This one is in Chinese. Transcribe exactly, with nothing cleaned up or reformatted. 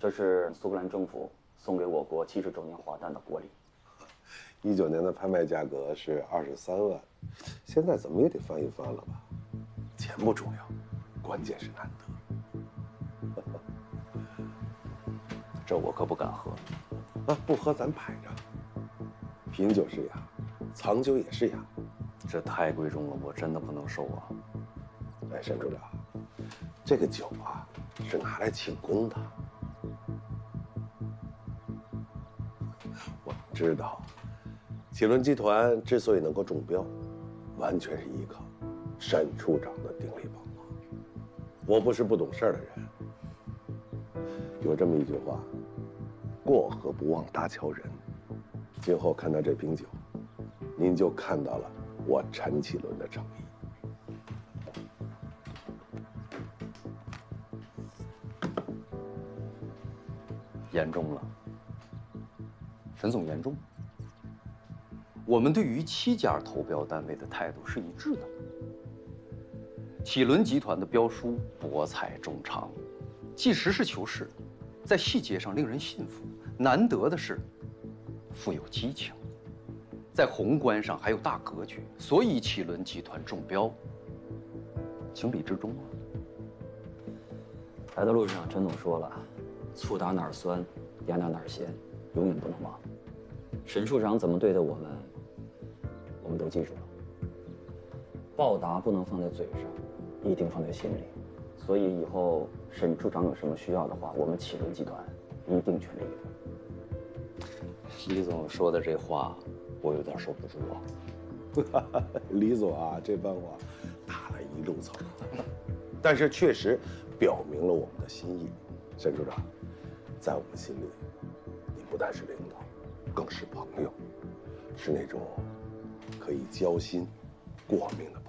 这是苏格兰政府送给我国七十周年华诞的国礼。 一九年的拍卖价格是二十三万，现在怎么也得翻一番了吧？钱不重要，关键是难得。 这我可不敢喝。 啊，不喝咱摆着。品酒是雅，藏酒也是雅。 这太贵重了，我真的不能收啊！ 哎，沈处长，这个酒啊是拿来庆功的。我知道，启伦集团之所以能够中标，完全是依靠沈处长的鼎力帮忙。我不是不懂事儿的人。有这么一句话：过河不忘搭桥人。今后看到这瓶酒，您就看到了我陈启伦的诚意。 严重了，沈总严重。我们对于七家投标单位的态度是一致的。启伦集团的标书博采众长，既实事求是，在细节上令人信服。难得的是，富有激情，在宏观上还有大格局，所以启伦集团中标，情理之中啊。来的路上，陈总说了，醋打哪儿酸，牙打哪儿咸，永远不能忘。沈处长怎么对待我们，我们都记住了。报答不能放在嘴上，一定放在心里。所以以后沈处长有什么需要的话，我们启伦集团一定全力以赴。李总说的这话，我有点受不住啊。 李总啊，这番话打了一路草，但是确实表明了我们的心意。沈处长，在我们心里，你不但是领导，更是朋友，是那种可以交心、过命的